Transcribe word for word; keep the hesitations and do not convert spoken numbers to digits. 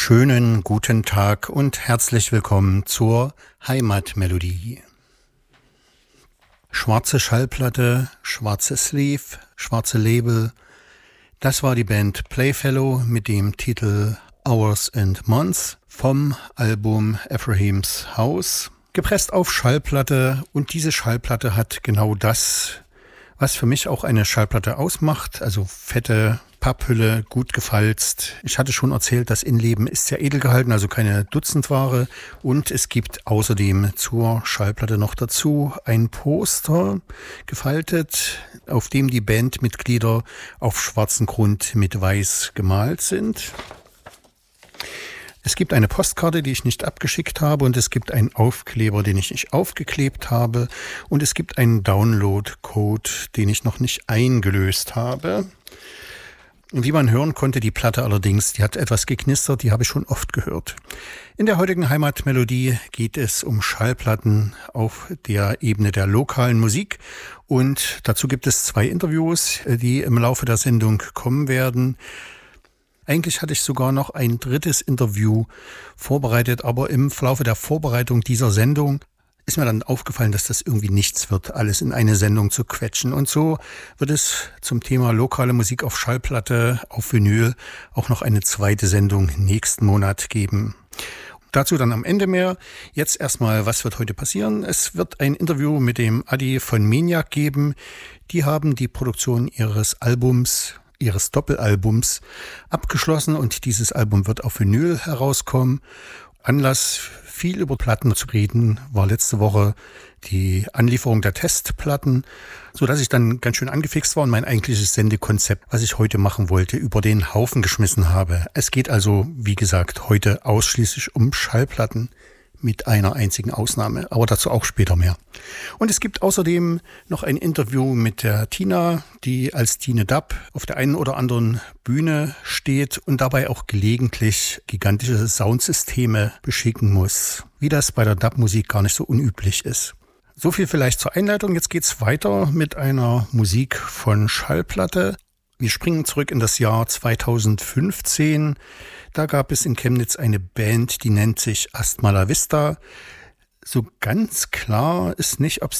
Schönen guten Tag und herzlich willkommen zur Heimatmelodie. Schwarze Schallplatte, schwarze Sleeve, schwarze Label. Das war die Band Playfellow mit dem Titel Hours and Months vom Album Ephraim's House. Gepresst auf Schallplatte, und diese Schallplatte hat genau das, was für mich auch eine Schallplatte ausmacht, also fette Papphülle, gut gefalzt. Ich hatte schon erzählt, das Innenleben ist sehr edel gehalten, also keine Dutzendware. Und es gibt außerdem zur Schallplatte noch dazu ein Poster gefaltet, auf dem die Bandmitglieder auf schwarzem Grund mit weiß gemalt sind. Es gibt eine Postkarte, die ich nicht abgeschickt habe, und es gibt einen Aufkleber, den ich nicht aufgeklebt habe, und es gibt einen Download-Code, den ich noch nicht eingelöst habe. Und wie man hören konnte, die Platte allerdings, die hat etwas geknistert, die habe ich schon oft gehört. In der heutigen Heimatmelodie geht es um Schallplatten auf der Ebene der lokalen Musik, und dazu gibt es zwei Interviews, die im Laufe der Sendung kommen werden. Eigentlich hatte ich sogar noch ein drittes Interview vorbereitet, aber im Laufe der Vorbereitung dieser Sendung ist mir dann aufgefallen, dass das irgendwie nichts wird, alles in eine Sendung zu quetschen. Und so wird es zum Thema lokale Musik auf Schallplatte, auf Vinyl auch noch eine zweite Sendung nächsten Monat geben. Dazu dann am Ende mehr. Jetzt erstmal, was wird heute passieren? Es wird ein Interview mit dem Adi von Meniac geben. Die haben die Produktion ihres Albums ihres Doppelalbums abgeschlossen, und dieses Album wird auf Vinyl herauskommen. Anlass, viel über Platten zu reden, war letzte Woche die Anlieferung der Testplatten, sodass ich dann ganz schön angefixt war und mein eigentliches Sendekonzept, was ich heute machen wollte, über den Haufen geschmissen habe. Es geht also, wie gesagt, heute ausschließlich um Schallplatten, mit einer einzigen Ausnahme, aber dazu auch später mehr. Und es gibt außerdem noch ein Interview mit der Tina, die als Tine Dub auf der einen oder anderen Bühne steht und dabei auch gelegentlich gigantische Soundsysteme beschicken muss, wie das bei der Dub-Musik gar nicht so unüblich ist. So viel vielleicht zur Einleitung. Jetzt geht's weiter mit einer Musik von Schallplatte. Wir springen zurück in das Jahr zweitausendfünfzehn. Da gab es in Chemnitz eine Band, die nennt sich Hasta la Vista. So ganz klar ist nicht, ob